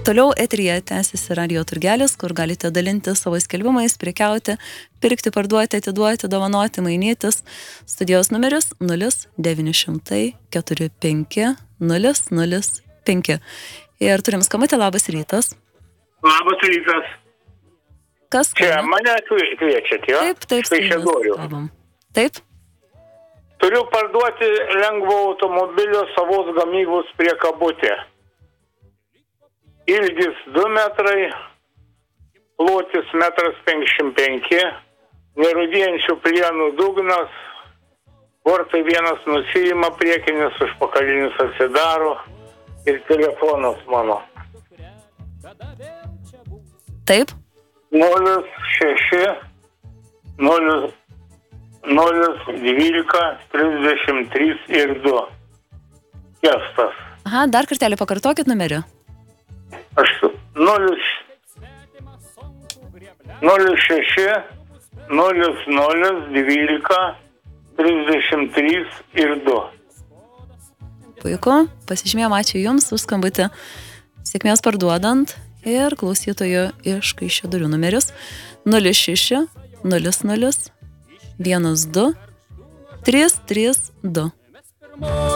Toliau eteryje tęsiasi Radio turgelis, kur galite dalinti savo skelbimais, prekiauti, pirkti, parduoti, atiduoti, dovanoti, mainytis. Studijos numeris 0900 45 005. Ir turim skambutį, labas rytas. Labas rytas. Kas? Čia mane kviečiat, jo? Taip, Kaišiadorių. Taip. Turiu parduoti lengvo automobilio savos gamybos priekabutę. Ilgis 2 metrai, plotis 1,55 m, nerūdijančių plienų dugnas, bortai vienas nusiima, priekinis užpakalinis atsidaro ir telefonas mano. Taip. 06 0 12 33 ir 2. Kestas. Aha, dar kartelį pakartokit numerį. 06 00 12 33 ir 2. Puiku, pasižymėjom, ačiū Jums už skambutį. Sėkmės parduodant ir klausytojų iš Kaišiadorių numeris 06 00 12 332.